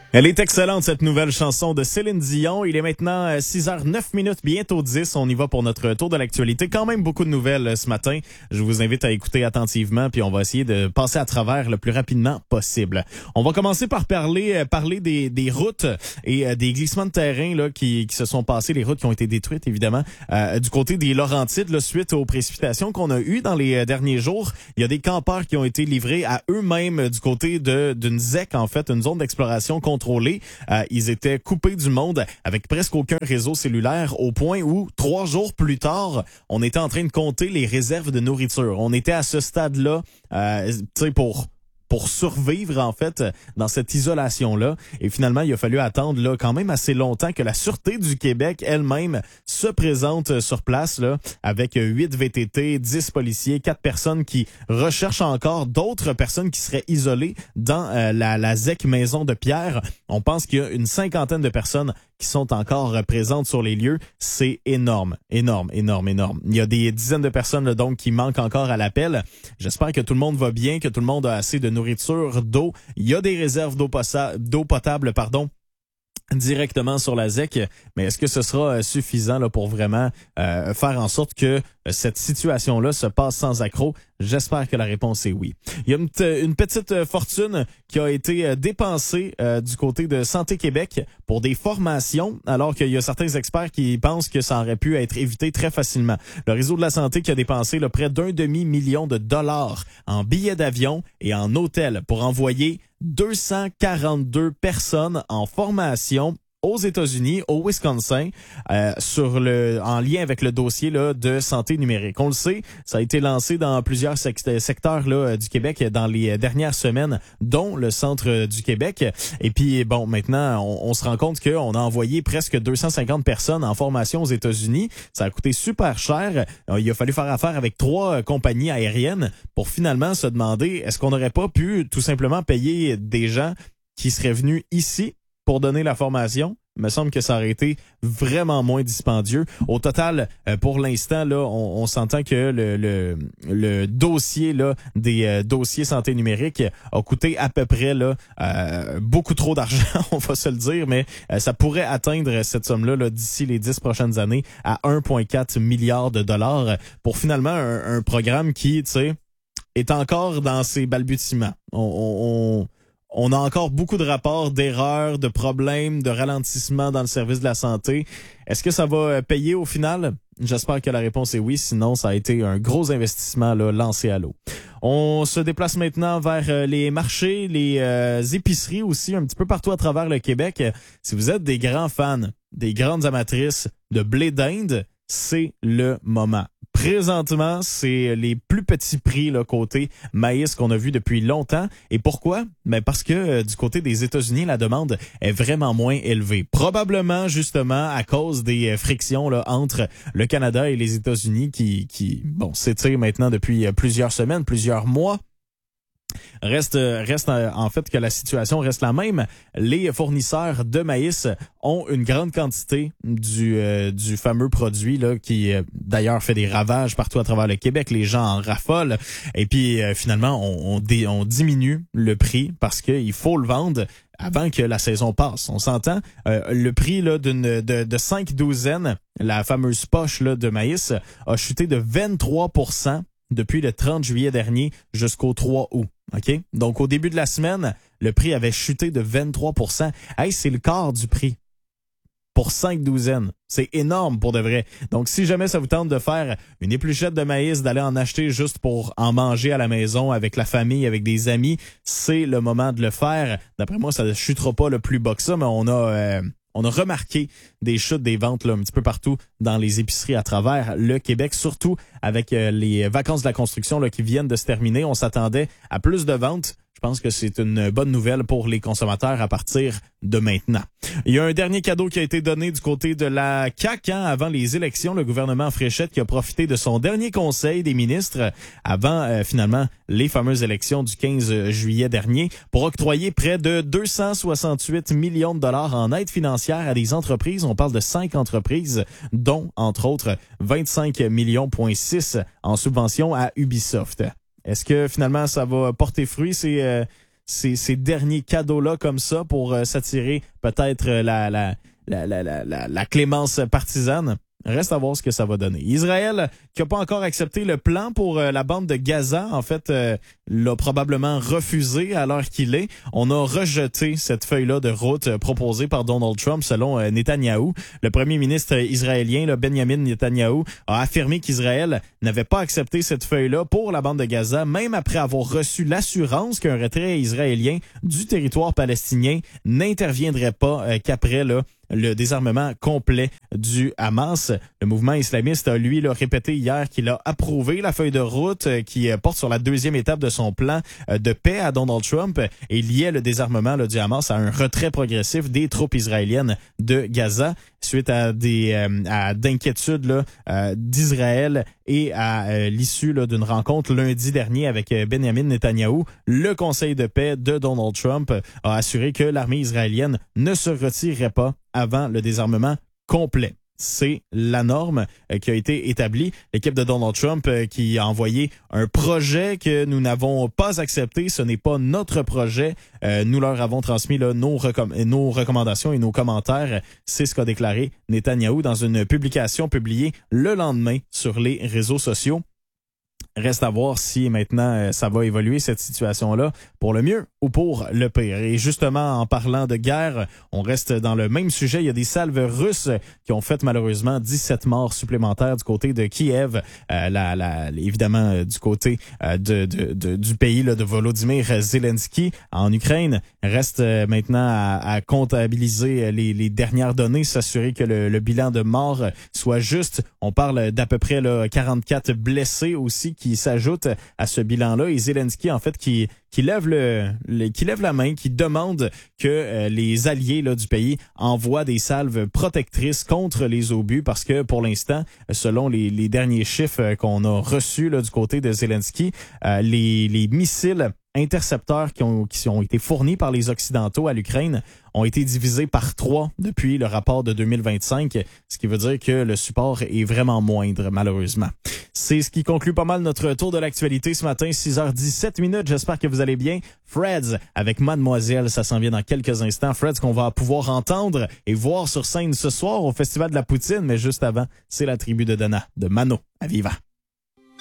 Elle est excellente, cette nouvelle chanson de Céline Dion. Il est maintenant 6h09, bientôt 10. On y va pour notre tour de l'actualité. Quand même beaucoup de nouvelles ce matin. Je vous invite à écouter attentivement, puis on va essayer de passer à travers le plus rapidement possible. On va commencer par parler des routes et des glissements de terrain là qui se sont passés, les routes qui ont été détruites, évidemment, du côté des Laurentides, là, suite aux précipitations qu'on a eues dans les derniers jours. Il y a des campeurs qui ont été livrés à eux-mêmes du côté d'une ZEC, en fait, une zone d'exploration contrôlée. Ils étaient coupés du monde avec presque aucun réseau cellulaire au point où 3 jours plus tard, on était en train de compter les réserves de nourriture. On était à ce stade-là, tu sais, pour survivre, en fait, dans cette isolation-là. Et finalement, il a fallu attendre là quand même assez longtemps que la Sûreté du Québec elle-même se présente sur place là avec 8 VTT, 10 policiers, 4 personnes qui recherchent encore d'autres personnes qui seraient isolées dans la ZEC Maison de Pierre. On pense qu'il y a une 50aine de personnes qui sont encore présentes sur les lieux. C'est énorme. Il y a des dizaines de personnes là, donc qui manquent encore à l'appel. J'espère que tout le monde va bien, que tout le monde a assez de nourriture, d'eau. Il y a des réserves d'eau potable, directement sur la ZEC, mais est-ce que ce sera suffisant là pour vraiment faire en sorte que cette situation-là se passe sans accroc? J'espère que la réponse est oui. Il y a une petite fortune qui a été dépensée du côté de Santé Québec pour des formations, alors qu'il y a certains experts qui pensent que ça aurait pu être évité très facilement. Le réseau de la santé qui a dépensé là, près d'1 demi-million de dollars en billets d'avion et en hôtels pour envoyer 242 personnes en formation aux États-Unis, au Wisconsin, en lien avec le dossier là de santé numérique. On le sait, ça a été lancé dans plusieurs secteurs là du Québec dans les dernières semaines, dont le centre du Québec. Et puis bon, maintenant, on se rend compte qu'on a envoyé presque 250 personnes en formation aux États-Unis. Ça a coûté super cher. Il a fallu faire affaire avec 3 compagnies aériennes pour finalement se demander est-ce qu'on n'aurait pas pu tout simplement payer des gens qui seraient venus ici pour donner la formation. Il me semble que ça aurait été vraiment moins dispendieux. Au total, pour l'instant, là, on s'entend que le dossier là des dossiers santé numérique a coûté à peu près là beaucoup trop d'argent, on va se le dire, mais ça pourrait atteindre cette somme-là là, d'ici les 10 prochaines années à 1,4 milliard de dollars pour finalement un programme qui, tu sais, est encore dans ses balbutiements. On a encore beaucoup de rapports d'erreurs, de problèmes, de ralentissements dans le service de la santé. Est-ce que ça va payer au final? J'espère que la réponse est oui. Sinon, ça a été un gros investissement là, lancé à l'eau. On se déplace maintenant vers les marchés, les épiceries aussi, un petit peu partout à travers le Québec. Si vous êtes des grands fans, des grandes amatrices de blé d'Inde, c'est le moment. Présentement, c'est les plus petits prix là, côté maïs qu'on a vu depuis longtemps. Et pourquoi? Ben parce que du côté des États-Unis, la demande est vraiment moins élevée. Probablement justement à cause des frictions là, entre le Canada et les États-Unis qui s'étirent maintenant depuis plusieurs semaines, plusieurs mois. Reste en fait que la situation reste la même. Les fournisseurs de maïs ont une grande quantité du fameux produit là qui d'ailleurs fait des ravages partout à travers le Québec. Les gens en raffolent et puis finalement on diminue le prix parce qu'il faut le vendre avant que la saison passe. On s'entend, le prix là de 5 douzaines, la fameuse poche là de maïs a chuté de 23% depuis le 30 juillet dernier jusqu'au 3 août. OK? Donc, au début de la semaine, le prix avait chuté de 23%. Hey, c'est le quart du prix pour 5 douzaines. C'est énorme pour de vrai. Donc, si jamais ça vous tente de faire une épluchette de maïs, d'aller en acheter juste pour en manger à la maison avec la famille, avec des amis, c'est le moment de le faire. D'après moi, ça ne chutera pas le plus bas que ça, mais on a remarqué des chutes des ventes là, un petit peu partout dans les épiceries à travers le Québec, surtout avec les vacances de la construction là, qui viennent de se terminer. On s'attendait à plus de ventes. Je pense que c'est une bonne nouvelle pour les consommateurs à partir de maintenant. Il y a un dernier cadeau qui a été donné du côté de la CAQ avant les élections. Le gouvernement Fréchette qui a profité de son dernier conseil des ministres avant finalement les fameuses élections du 15 juillet dernier pour octroyer près de 268 millions de dollars en aide financière à des entreprises. On parle de 5 entreprises, dont entre autres 25,6 millions en subvention à Ubisoft. Est-ce que finalement ça va porter fruit ces ces derniers cadeaux-là comme ça pour s'attirer peut-être la clémence partisane. Reste à voir ce que ça va donner. Israël, qui n'a pas encore accepté le plan pour la bande de Gaza, en fait, l'a probablement refusé à l'heure qu'il est. On a rejeté cette feuille-là de route proposée par Donald Trump, selon Netanyahou. Le premier ministre israélien, là, Benjamin Netanyahou, a affirmé qu'Israël n'avait pas accepté cette feuille-là pour la bande de Gaza, même après avoir reçu l'assurance qu'un retrait israélien du territoire palestinien n'interviendrait pas qu'après le désarmement complet du Hamas. Le mouvement islamiste a, lui, répété hier qu'il a approuvé la feuille de route qui porte sur la deuxième étape de son plan de paix à Donald Trump et liait le désarmement du Hamas à un retrait progressif des troupes israéliennes de Gaza suite à d'inquiétudes d'Israël et à l'issue d'une rencontre lundi dernier avec Benjamin Netanyahou. Le conseil de paix de Donald Trump a assuré que l'armée israélienne ne se retirerait pas avant le désarmement complet. C'est la norme qui a été établie. L'équipe de Donald Trump qui a envoyé un projet que nous n'avons pas accepté. Ce n'est pas notre projet. Nous leur avons transmis nos recommandations et nos commentaires. C'est ce qu'a déclaré Netanyahou dans une publication publiée le lendemain sur les réseaux sociaux. Reste à voir si maintenant ça va évoluer cette situation-là pour le mieux ou pour le pire. Et justement, en parlant de guerre, on reste dans le même sujet. Il y a des salves russes qui ont fait malheureusement 17 morts supplémentaires du côté de Kiev, évidemment du côté du pays de Volodymyr Zelensky en Ukraine. Reste maintenant à comptabiliser les dernières données, s'assurer que le bilan de morts soit juste. On parle d'à peu près 44 blessés aussi qui s'ajoute à ce bilan-là. Et Zelensky, en fait, qui lève la main, qui demande que les alliés du pays envoient des salves protectrices contre les obus parce que pour l'instant, selon les derniers chiffres qu'on a reçus du côté de Zelensky, les missiles intercepteurs qui ont été fournis par les Occidentaux à l'Ukraine ont été divisés par 3 depuis le rapport de 2025, ce qui veut dire que le support est vraiment moindre, malheureusement. C'est ce qui conclut pas mal notre tour de l'actualité ce matin, 6h17. J'espère que vous allez bien. Freds avec Mademoiselle, ça s'en vient dans quelques instants. Freds qu'on va pouvoir entendre et voir sur scène ce soir au Festival de la Poutine, mais juste avant, c'est la tribu de Dana, de Mano à Viva.